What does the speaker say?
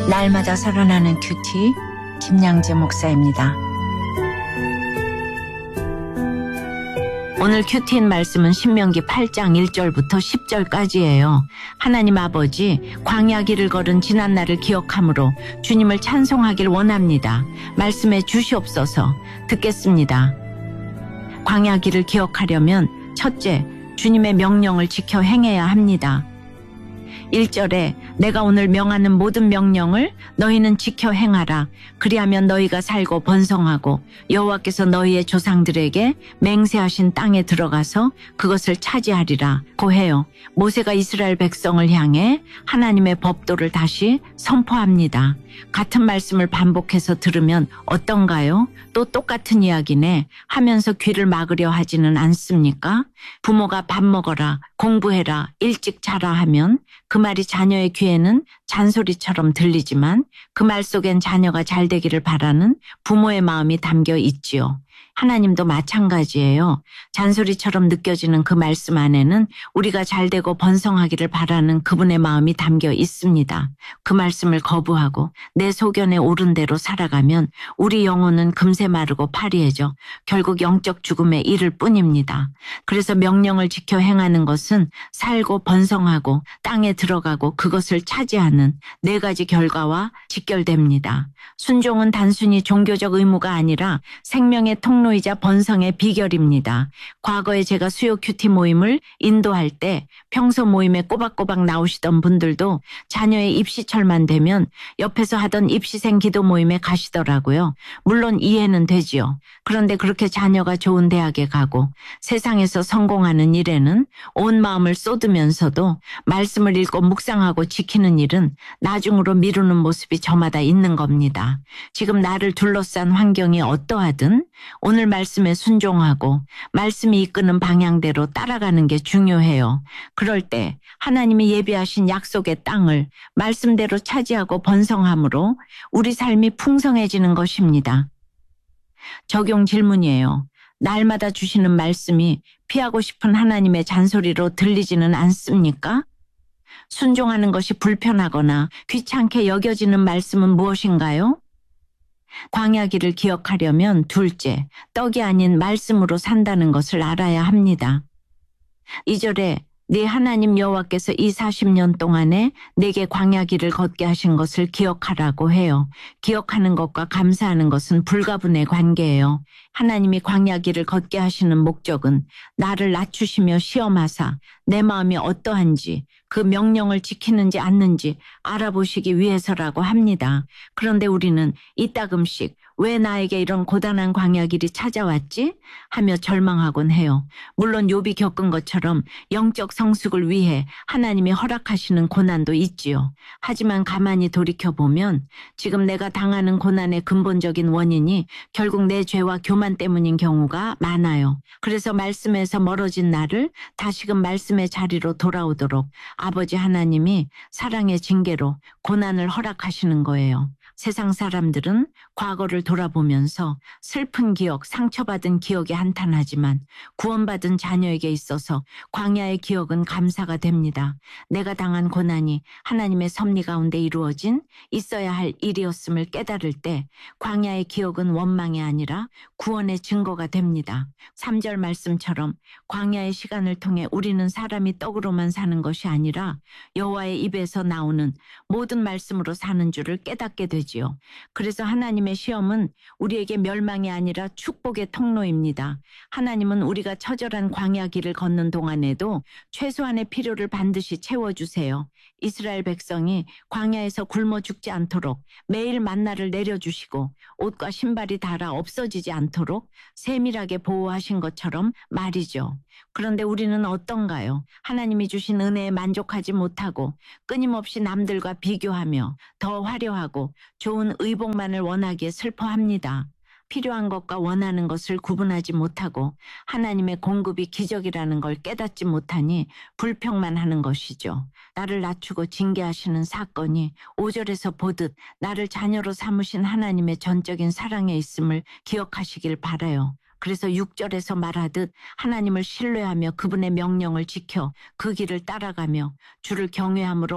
날마다 살아나는 큐티 김양재 목사입니다. 오늘 큐티인 말씀은 신명기 8장 1절부터 10절까지예요. 하나님 아버지, 광야 길을 걸은 지난날을 기억함으로 주님을 찬송하길 원합니다. 말씀해 주시옵소서. 듣겠습니다. 광야 길을 기억하려면 첫째, 주님의 명령을 지켜 행해야 합니다. 1절에 내가 오늘 명하는 모든 명령을 너희는 지켜 행하라. 그리하면 너희가 살고 번성하고 여호와께서 너희의 조상들에게 맹세하신 땅에 들어가서 그것을 차지하리라 고해요. 모세가 이스라엘 백성을 향해 하나님의 법도를 다시 선포합니다. 같은 말씀을 반복해서 들으면 어떤가요? 또 똑같은 이야기네 하면서 귀를 막으려 하지는 않습니까? 부모가 밥 먹어라, 공부해라, 일찍 자라 하면 그 말이 자녀의 귀에는 잔소리처럼 들리지만 그 말 속엔 자녀가 잘 되기를 바라는 부모의 마음이 담겨 있지요. 하나님도 마찬가지예요. 잔소리처럼 느껴지는 그 말씀 안에는 우리가 잘되고 번성하기를 바라는 그분의 마음이 담겨 있습니다. 그 말씀을 거부하고 내 소견에 오른 대로 살아가면 우리 영혼은 금세 마르고 파리해져 결국 영적 죽음에 이를 뿐입니다. 그래서 명령을 지켜 행하는 것은 살고 번성하고 땅에 들어가고 그것을 차지하는 4가지 결과와 직결됩니다. 순종은 단순히 종교적 의무가 아니라 생명의 통로이자 번성의 비결입니다. 과거에 제가 수요 큐티 모임을 인도할 때 평소 모임에 꼬박꼬박 나오시던 분들도 자녀의 입시철만 되면 옆에서 하던 입시생 기도 모임에 가시더라고요. 물론 이해는 되지요. 그런데 그렇게 자녀가 좋은 대학에 가고 세상에서 성공하는 일에는 온 마음을 쏟으면서도 말씀을 읽고 묵상하고 지키는 일은 나중으로 미루는 모습이 저마다 있는 겁니다. 지금 나를 둘러싼 환경이 어떠하든 오늘 말씀에 순종하고 말씀이 이끄는 방향대로 따라가는 게 중요해요. 그럴 때 하나님이 예비하신 약속의 땅을 말씀대로 차지하고 번성함으로 우리 삶이 풍성해지는 것입니다. 적용 질문이에요. 날마다 주시는 말씀이 피하고 싶은 하나님의 잔소리로 들리지는 않습니까? 순종하는 것이 불편하거나 귀찮게 여겨지는 말씀은 무엇인가요? 광야 길을 기억하려면 둘째, 떡이 아닌 말씀으로 산다는 것을 알아야 합니다. 2절에 네 하나님 여호와께서 이 40년 동안에 내게 광야 길을 걷게 하신 것을 기억하라고 해요. 기억하는 것과 감사하는 것은 불가분의 관계예요. 하나님이 광야 길을 걷게 하시는 목적은 나를 낮추시며 시험하사 내 마음이 어떠한지 그 명령을 지키는지 않는지 알아보시기 위해서라고 합니다. 그런데 우리는 이따금씩 왜 나에게 이런 고단한 광야 길이 찾아왔지? 하며 절망하곤 해요. 물론 욥이 겪은 것처럼 영적 성숙을 위해 하나님이 허락하시는 고난도 있지요. 하지만 가만히 돌이켜보면 지금 내가 당하는 고난의 근본적인 원인이 결국 내 죄와 교만 때문인 경우가 많아요. 그래서 말씀에서 멀어진 나를 다시금 말씀의 자리로 돌아오도록 아버지 하나님이 사랑의 징계로 고난을 허락하시는 거예요. 세상 사람들은 과거를 돌아보면서 슬픈 기억, 상처받은 기억이 한탄하지만 구원받은 자녀에게 있어서 광야의 기억은 감사가 됩니다. 내가 당한 고난이 하나님의 섭리 가운데 이루어진 있어야 할 일이었음을 깨달을 때 광야의 기억은 원망이 아니라 구원의 증거가 됩니다. 3절 말씀처럼 광야의 시간을 통해 우리는 사람이 떡으로만 사는 것이 아니라 여호와의 입에서 나오는 모든 말씀으로 사는 줄을 깨닫게 되지요. 그래서 하나님의 시험은 우리에게 멸망이 아니라 축복의 통로입니다. 하나님은 우리가 처절한 광야 길을 걷는 동안에도 최소한의 필요를 반드시 채워주세요. 이스라엘 백성이 광야에서 굶어 죽지 않도록 매일 만나를 내려주시고 옷과 신발이 닳아 없어지지 않도록 세밀하게 보호하신 것처럼 말이죠. 그런데 우리는 어떤가요? 하나님이 주신 은혜에 만족하지 못하고 끊임없이 남들과 비교하며 더 화려하고 좋은 의복만을 원하기에 슬퍼합니다. 필요한 것과 원하는 것을 구분하지 못하고 하나님의 공급이 기적이라는 걸 깨닫지 못하니 불평만 하는 것이죠. 나를 낮추고 징계하시는 사건이 5절에서 보듯 나를 자녀로 삼으신 하나님의 전적인 사랑에 있음을 기억하시길 바라요. 그래서 6절에서 말하듯 하나님을 신뢰하며 그분의 명령을 지켜 그 길을 따라가며 주를 경외함으로